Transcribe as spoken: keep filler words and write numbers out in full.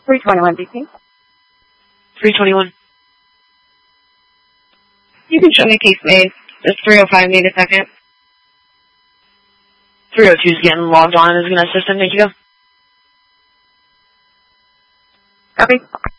three twenty-one B P. three twenty-one. You can show me case made. Just three oh five, need a second. three oh two is getting logged on and is going to assist him. Thank you. Copy.